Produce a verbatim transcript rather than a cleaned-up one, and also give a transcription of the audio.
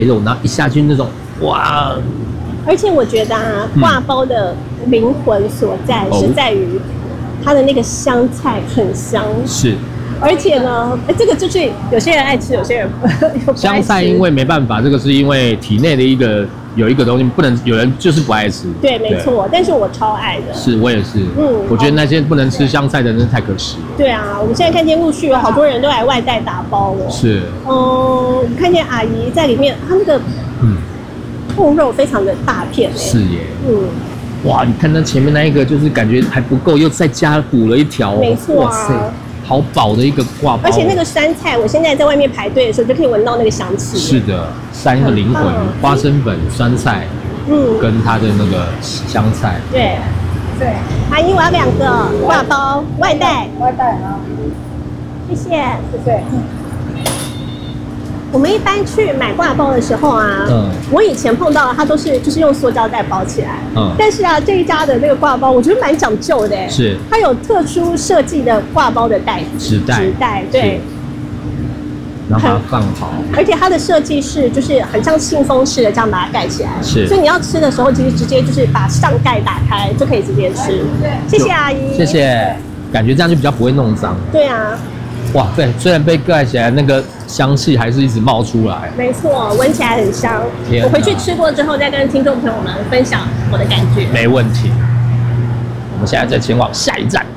肉，然后一下去那种哇！ 而且我觉得啊，挂包的灵魂所在嗯、 是在于它的那个香菜很香， 是。 而且呢，这个就是有些人爱吃，有些人不爱吃。 香菜因为没办法，这个是因为体内的一个有一个东西不能，有人就是不爱吃。 对，没错，但是我超爱的。 是我也是， 嗯， 我觉得那些不能吃香菜的人太可惜了。 对啊，我们现在看见陆续有好多人都来外带打包了。 是。 嗯，看见阿姨在里面，她那个嗯控肉非常的大片。 是耶。 嗯。 哇，你看那前面那一个，就是感觉还不够，又再加补了一条。 没错啊。 哇塞。好饱的一个挂包， 而且那个酸菜，我现在在外面排队的时候就可以闻到那个香气。 是的，三个灵魂：花生粉、酸菜，嗯，跟它的那个香菜。 对，对。阿姨，我要两个挂包外带。 外带啊， 谢谢， 谢谢。 我们一般去买挂包的时候啊，嗯，我以前碰到的它都是就是用塑胶袋包起来，嗯，但是啊这一家的那个挂包我觉得蛮讲究的， 是， 它有特殊设计的挂包的袋子， 纸袋， 纸袋，对， 然后把它放好， 而且它的设计是就是很像信封式的这样把它盖起来， 是， 所以你要吃的时候其实直接就是把上盖打开就可以直接吃，谢谢阿姨， 谢谢，感觉这样就比较不会弄脏， 对啊。 哇，对，虽然被盖起来，那个香气还是一直冒出来。 没错，闻起来很香。我回去吃过之后，再跟听众朋友们分享我的感觉。 没问题。我们现在再前往下一站。